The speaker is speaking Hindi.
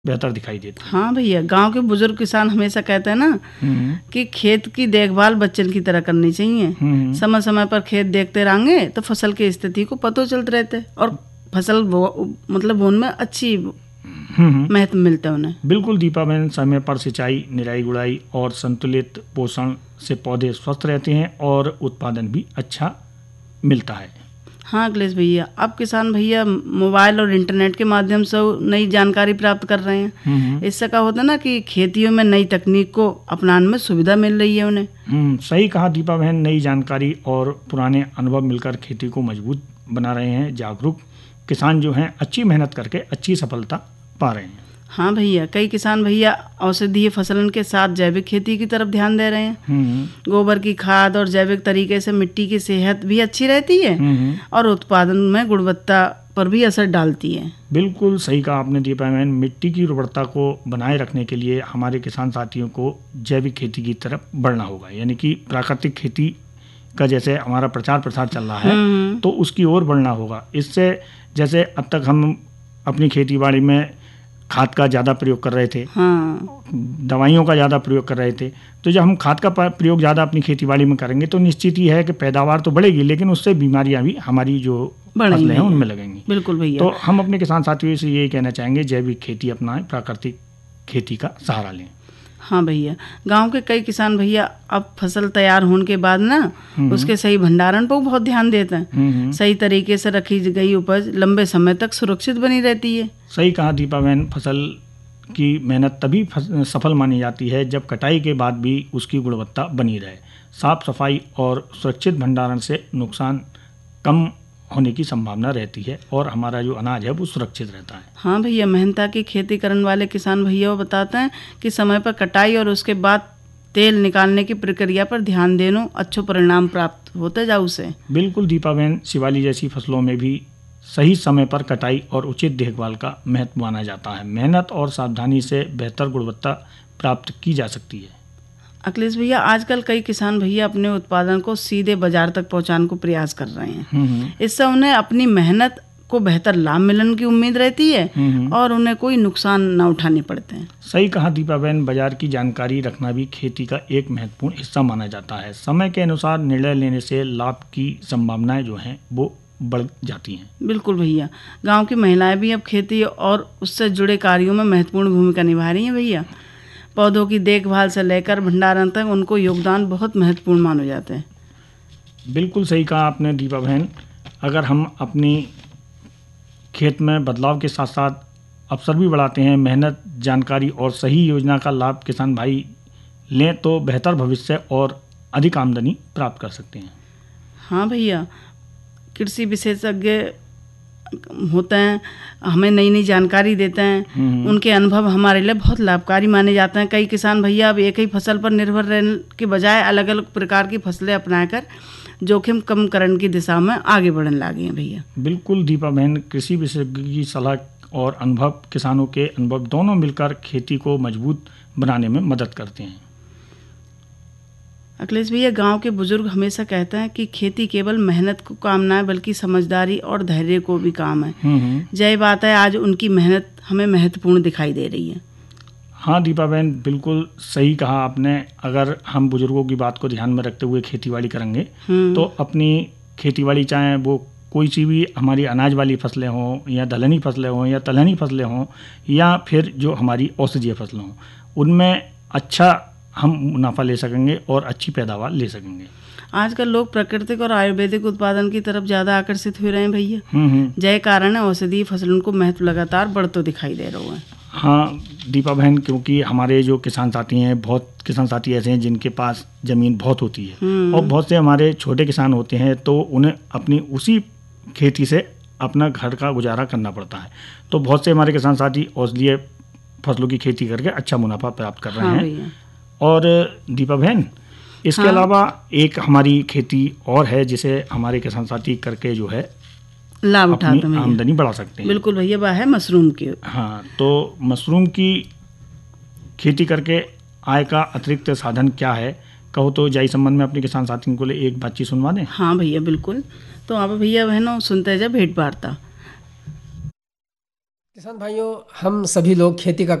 बेहतर दिखाई देती है। हाँ भैया, गांव के बुजुर्ग किसान हमेशा कहते हैं ना कि खेत की देखभाल बच्चन की तरह करनी चाहिए। समय समय पर खेत देखते रहेंगे तो फसल की स्थिति को पता चलते रहते और फसल मतलब उनमें अच्छी महत्व मिलता है उन्हें। बिल्कुल दीपा बहन, समय पर सिंचाई, निराई गुड़ाई और संतुलित पोषण से पौधे स्वस्थ रहते हैं और उत्पादन भी अच्छा मिलता है। हाँ अखिलेश भैया, अब किसान भैया मोबाइल और इंटरनेट के माध्यम से नई जानकारी प्राप्त कर रहे हैं। इससे क्या होता है ना कि खेतियों में नई तकनीक को अपनाने में सुविधा मिल रही है उन्हें। सही कहा दीपा बहन, नई जानकारी और पुराने अनुभव मिलकर खेती को मजबूत बना रहे हैं। जागरूक किसान जो हैं अच्छी मेहनत करके अच्छी सफलता पा रहे हैं। हाँ भैया, कई किसान भैया औषधीय फसलन के साथ जैविक खेती की तरफ ध्यान दे रहे हैं। गोबर की खाद और जैविक तरीके से मिट्टी की सेहत भी अच्छी रहती है और उत्पादन में गुणवत्ता पर भी असर डालती है। बिल्कुल सही कहा आपने दीपा बहन, मिट्टी की उर्वरता को बनाए रखने के लिए हमारे किसान साथियों को जैविक खेती की तरफ बढ़ना होगा। यानी कि प्राकृतिक खेती का जैसे हमारा प्रचार प्रसार चल रहा है तो उसकी ओर बढ़ना होगा। इससे जैसे अब तक हम अपनी खेती बाड़ी में खाद का ज़्यादा प्रयोग कर रहे थे, दवाइयों का ज़्यादा प्रयोग कर रहे थे, तो जब हम खाद का प्रयोग ज़्यादा अपनी खेतीबाड़ी में करेंगे तो निश्चित ही है कि पैदावार तो बढ़ेगी, लेकिन उससे बीमारियां भी हमारी जो फसलें हैं उनमें लगेंगी। बिल्कुल भैया। तो हम अपने किसान साथियों से यही कहना चाहेंगे, जैविक खेती अपनाएं, प्राकृतिक खेती का सहारा लें। हाँ भैया, गांव के कई किसान भैया अब फसल तैयार होने के बाद ना उसके सही भंडारण पर बहुत ध्यान देते हैं। सही तरीके से रखी गई उपज लंबे समय तक सुरक्षित बनी रहती है। सही कहा दीपा बहन, फसल की मेहनत तभी सफल मानी जाती है जब कटाई के बाद भी उसकी गुणवत्ता बनी रहे। साफ सफाई और सुरक्षित भंडारण से नुकसान कम होने की संभावना रहती है और हमारा जो अनाज है वो सुरक्षित रहता है। हाँ भैया, मेहनता की खेती करने वाले किसान भैया बताते हैं कि समय पर कटाई और उसके बाद तेल निकालने की प्रक्रिया पर ध्यान देना अच्छे परिणाम प्राप्त होते जाओ उसे। बिल्कुल दीपा बहन, शिवाली जैसी फसलों में भी सही समय पर कटाई और उचित देखभाल का महत्व माना जाता है। मेहनत और सावधानी से बेहतर गुणवत्ता प्राप्त की जा सकती है। अखिलेश भैया, आजकल कई किसान भैया अपने उत्पादन को सीधे बाजार तक पहुंचाने को प्रयास कर रहे हैं। इससे उन्हें अपनी मेहनत को बेहतर लाभ मिलने की उम्मीद रहती है और उन्हें कोई नुकसान न उठाने पड़ते हैं। सही कहा दीपा बहन, बाजार की जानकारी रखना भी खेती का एक महत्वपूर्ण हिस्सा माना जाता है। समय के अनुसार निर्णय लेने से लाभ की संभावनाएं जो हैं वो बढ़ जाती हैं। बिल्कुल भैया, गाँव की महिलाएं भी अब खेती और उससे जुड़े कार्यों में महत्वपूर्ण भूमिका निभा रही हैं भैया। पौधों की देखभाल से लेकर भंडारण तक उनको योगदान बहुत महत्वपूर्ण माने जाते हैं। बिल्कुल सही कहा आपने दीपा बहन, अगर हम अपनी खेत में बदलाव के साथ साथ अवसर भी बढ़ाते हैं, मेहनत, जानकारी और सही योजना का लाभ किसान भाई लें तो बेहतर भविष्य और अधिक आमदनी प्राप्त कर सकते हैं। हाँ भैया, कृषि विशेषज्ञ होते हैं, हमें नई नई जानकारी देते हैं। उनके अनुभव हमारे लिए बहुत लाभकारी माने जाते हैं। कई किसान भैया अब एक ही फसल पर निर्भर रहने के बजाय अलग अलग प्रकार की फसलें अपनाकर जोखिम कम करने की दिशा में आगे बढ़ने लगे हैं भैया। बिल्कुल दीपा बहन, कृषि विशेषज्ञ की सलाह और अनुभव, किसानों के अनुभव दोनों मिलकर खेती को मजबूत बनाने में मदद करते हैं। अखिलेश भैया, गांव के बुजुर्ग हमेशा कहते हैं कि खेती केवल मेहनत को काम ना है बल्कि समझदारी और धैर्य को भी काम है। जय बात है, आज उनकी मेहनत हमें महत्वपूर्ण दिखाई दे रही है। हाँ दीपा बहन, बिल्कुल सही कहा आपने। अगर हम बुजुर्गों की बात को ध्यान में रखते हुए खेतीबाड़ी करेंगे तो अपनी खेतीबाड़ी, चाहे वो कोई सी भी हमारी अनाज वाली फसलें हों या दलहनी फसलें हों या तिलहनी फसलें हों या फिर जो हमारी औषधीय फसलें हों, उनमें अच्छा हम मुनाफा ले सकेंगे और अच्छी पैदावार ले सकेंगे। आजकल लोग प्राकृतिक और आयुर्वेदिक उत्पादन की तरफ ज़्यादा आकर्षित हो रहे हैं भैया। जय कारण है औषधीय फसलों को महत्व लगातार बढ़ते दिखाई दे रहा है। हाँ दीपा बहन, क्योंकि हमारे जो किसान साथी हैं, बहुत किसान साथी ऐसे हैं जिनके पास ज़मीन बहुत होती है और बहुत से हमारे छोटे किसान होते हैं, तो उन्हें अपनी उसी खेती से अपना घर का गुजारा करना पड़ता है। तो बहुत से हमारे किसान साथी औषधीय फसलों की खेती करके अच्छा मुनाफा प्राप्त कर रहे हैं। और दीपा बहन, इसके अलावा एक हमारी खेती और है जिसे हमारे किसान साथी करके जो है लाभ उठाते हैं, आमदनी बढ़ा सकते हैं। बिल्कुल भैया, वह है मशरूम की। हाँ, तो मशरूम की खेती करके आय का अतिरिक्त साधन क्या है, कहो तो जाई संबंध में अपने किसान साथियों को लिए एक बातचीत सुनवा दें। हाँ भैया बिल्कुल, तो आप भैया बहनों सुनते जा भेंट वार्ता। किसान भाइयों, हम सभी लोग खेती का